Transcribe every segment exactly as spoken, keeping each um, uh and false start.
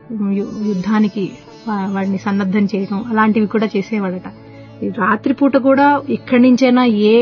యుద్ధానికి వాడిని సన్నద్ధం చేయడం అలాంటివి కూడా చేసేవాడట. రాత్రిపూట కూడా ఎక్కడి నుంచైనా ఏ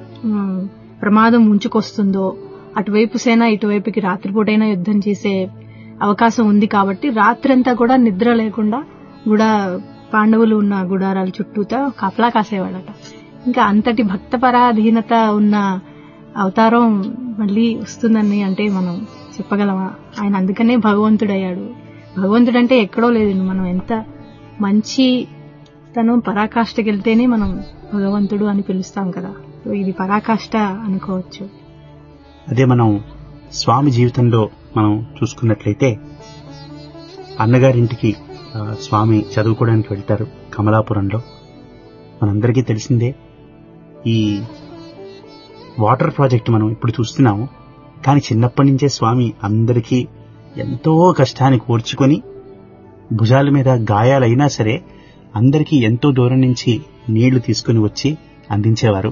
ప్రమాదం ముంచుకొస్తుందో అటువైపు సేన ఇటువైపుకి రాత్రిపూటైనా యుద్ధం చేసే అవకాశం ఉంది కాబట్టి రాత్రంతా కూడా నిద్ర లేకుండా కూడా పాండవులు ఉన్న గుడారాల చుట్టూతా కాపలా కాసేవాడట. ఇంకా అంతటి భక్త పరాధీనత ఉన్న అవతారం మళ్ళీ వస్తుందని అంటే మనం చెప్పగలమా? ఆయన అందుకనే భగవంతుడయ్యాడు. భగవంతుడంటే ఎక్కడో లేదు, మనం ఎంత మంచి తను పరాకాష్ఠకి వెళ్తేనే మనం భగవంతుడు అని పిలుస్తాం కదా. ఇది పరాకాష్ఠ అనుకోవచ్చు. అదే మనం స్వామి జీవితంలో మనం చూసుకున్నట్లయితే అన్నగారింటికి స్వామి చదువుకోవడానికి వెళ్తారు కమలాపురంలో. మనందరికీ తెలిసిందే ఈ వాటర్ ప్రాజెక్ట్ మనం ఇప్పుడు చూస్తున్నాము. కానీ చిన్నప్పటి నుంచే స్వామి అందరికీ ఎంతో కష్టాన్ని కోర్చుకొని భుజాల మీద గాయాలైనా సరే అందరికీ ఎంతో దూరం నుంచి నీళ్లు తీసుకుని వచ్చి అందించేవారు.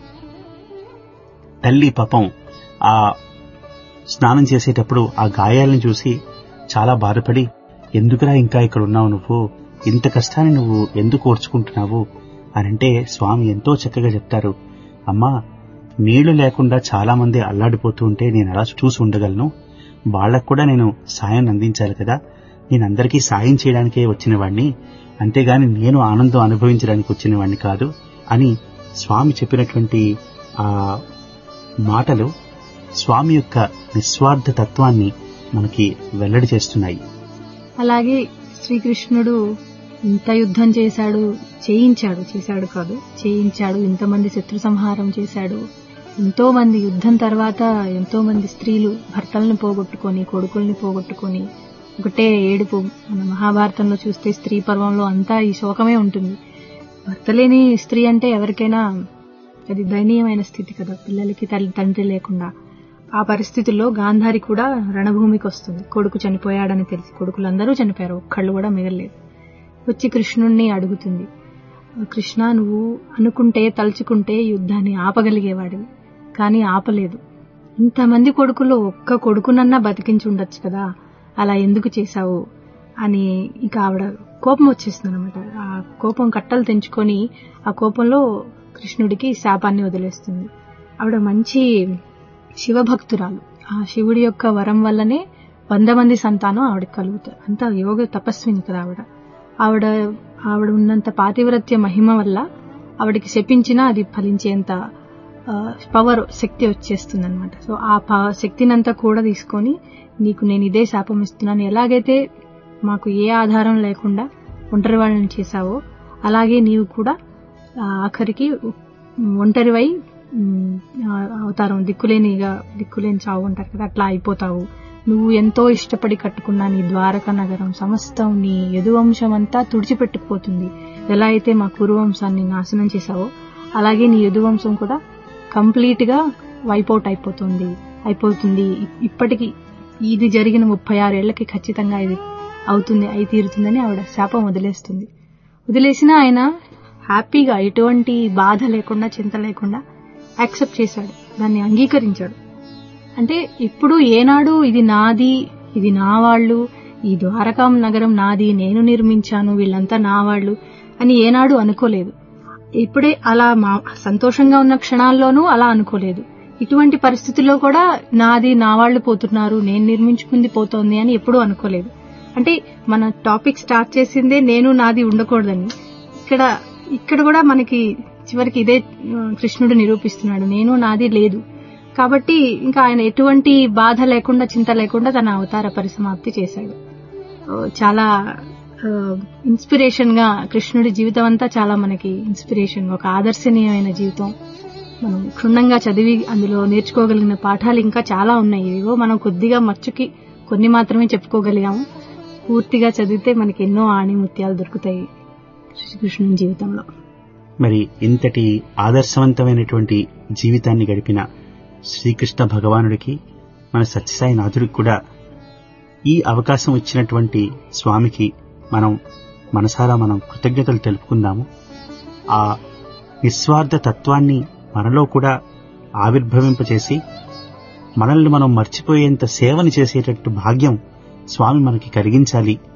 తల్లి పాపం ఆ స్నానం చేసేటప్పుడు ఆ గాయాలను చూసి చాలా బాధపడి, ఎందుకురా ఇంకా ఇక్కడ ఉన్నావు, నువ్వు ఇంత కష్టాన్ని నువ్వు ఎందుకు కోర్చుకుంటున్నావు అని అంటే స్వామి ఎంతో చక్కగా చెప్తారు. అమ్మా, నీళ్లు లేకుండా చాలా మంది అల్లాడిపోతూ ఉంటే నేను అలా చూసి ఉండగలను, వాళ్లకు కూడా నేను సాయం అందించాలి కదా, నేను అందరికీ సాయం చేయడానికే వచ్చిన వాడిని, అంతేగాని నేను ఆనందం అనుభవించడానికి వచ్చిన వాడిని కాదు అని స్వామి చెప్పినటువంటి ఆ మాటలు స్వామి యొక్క నిస్వార్థ తత్వాన్ని మనకి వెల్లడి చేస్తున్నాయి. అలాగే శ్రీకృష్ణుడు ఇంత యుద్ధం చేశాడు, చేయించాడు, చేశాడు కాదు చేయించాడు, ఇంతమంది శత్రు సంహారం చేశాడు. ఎంతో మంది యుద్ధం తర్వాత ఎంతో మంది స్త్రీలు భర్తల్ని పోగొట్టుకొని కొడుకుల్ని పోగొట్టుకొని ఒకటే ఏడుపు. మన మహాభారతంలో చూస్తే స్త్రీ పర్వంలో అంతా ఈ శోకమే ఉంటుంది. భర్త లేని స్త్రీ అంటే ఎవరికైనా అది దయనీయమైన స్థితి కదా, పిల్లలకి తల్లి తండ్రి లేకుండా. ఆ పరిస్థితుల్లో గాంధారి కూడా రణభూమికి వస్తుంది. కొడుకు చనిపోయాడని తెలిసి, కొడుకులందరూ చనిపోయారు, ఒక్కళ్ళు కూడా మిగలలేదు. వచ్చి కృష్ణుణ్ణి అడుగుతుంది, కృష్ణ నువ్వు అనుకుంటే తలుచుకుంటే యుద్ధాన్ని ఆపగలిగేవాడివి, కానీ ఆపలేదు. ఇంతమంది కొడుకులు ఒక్క కొడుకునన్నా బతికించి ఉండొచ్చు కదా, అలా ఎందుకు చేశావు అని ఇక ఆవిడ కోపం వచ్చేస్తుంది అనమాట. ఆ కోపం కట్టలు తెంచుకొని ఆ కోపంలో కృష్ణుడికి శాపాన్ని వదిలేస్తుంది. ఆవిడ మంచి శివభక్తురాలు. ఆ శివుడి యొక్క వరం వల్లనే వంద మంది సంతానం ఆవిడకి కలుగుతారు. అంత యోగ తపస్విని కదా ఆవిడ. ఆవిడ ఆవిడ ఉన్నంత పాతివ్రత్య మహిమ వల్ల ఆవిడకి శపించినా అది ఫలించేంత పవర్, శక్తి వచ్చేస్తుంది అనమాట. సో ఆ శక్తినంతా కూడా తీసుకొని నీకు నేను ఇదే శాపం ఇస్తున్నాను, ఎలాగైతే మాకు ఏ ఆధారం లేకుండా ఒంటరి వాళ్ళని చేశావో అలాగే నీవు కూడా ఆఖరికి ఒంటరివై అవతారం దిక్కులేనిగా దిక్కులేని చావు ఉంటారు కదా, అట్లా అయిపోతావు. నువ్వు ఎంతో ఇష్టపడి కట్టుకున్న నీ ద్వారకా నగరం సమస్తం నీ యదువంశం అంతా తుడిచిపెట్టుకుపోతుంది. ఎలా అయితే మా కురువంశాన్ని నాశనం చేశావో అలాగే నీ యదువంశం కూడా కంప్లీట్ గా వైపౌట్ అయిపోతుంది అయిపోతుంది ఇప్పటికి ఇది జరిగిన ముప్పై ఆరేళ్లకి ఖచ్చితంగా ఇది అవుతుంది, అయి తీరుతుందని ఆవిడ శాపం వదిలేస్తుంది. వదిలేసినా ఆయన హ్యాపీగా ఎటువంటి బాధ లేకుండా చింత లేకుండా యాక్సెప్ట్ చేశాడు, దాన్ని అంగీకరించాడు. అంటే ఇప్పుడు ఏనాడు ఇది నాది, ఇది నా వాళ్ళు, ఈ ద్వారకా నగరం నాది, నేను నిర్మించాను, వీళ్ళంతా నా వాళ్ళు అని ఏనాడు అనుకోలేదు. ఇప్పుడే అలా మా సంతోషంగా ఉన్న క్షణాల్లోనూ అలా అనుకోలేదు. ఇటువంటి పరిస్థితుల్లో కూడా నాది, నా వాళ్ళు పోతున్నారు, నేను నిర్మించుకుంది పోతోంది అని ఎప్పుడూ అనుకోలేదు. అంటే మన టాపిక్ స్టార్ట్ చేసిందే నేను నాది ఉండకూడదని. ఇక్కడ ఇక్కడ కూడా మనకి చివరికి ఇదే కృష్ణుడు నిరూపిస్తున్నాడు, నేను నాది లేదు. కాబట్టి ఇంకా ఆయన ఎటువంటి బాధ లేకుండా చింత లేకుండా తన అవతార పరిసమాప్తి చేశాడు. చాలా ఇన్స్పిరేషన్ గా కృష్ణుడి జీవితం అంతా చాలా మనకి ఇన్స్పిరేషన్, ఒక ఆదర్శనీయమైన జీవితం. మనం క్షుణ్ణంగా చదివి అందులో నేర్చుకోగలిగిన పాఠాలు ఇంకా చాలా ఉన్నాయి. ఇవో మనం కొద్దిగా మచ్చుకి కొన్ని మాత్రమే చెప్పుకోగలిగాము. పూర్తిగా చదివితే మనకి ఎన్నో ఆణిముత్యాలు దొరుకుతాయి శ్రీకృష్ణుని జీవితంలో. మరి ఇంతటి ఆదర్శవంతమైనటువంటి జీవితాన్ని గడిపిన శ్రీకృష్ణ భగవానుడికి, మన సత్యసాయి నాథుడికి కూడా ఈ అవకాశం ఇచ్చినటువంటి స్వామికి మనం మనసారా మనం కృతజ్ఞతలు తెలుపుకుందాము. ఆ నిస్వార్థ తత్వాన్ని మనలో కూడా ఆవిర్భవింపచేసి మనల్ని మనం మర్చిపోయేంత సేవని చేసేటట్టు భాగ్యం స్వామి మనకి కలిగించాలి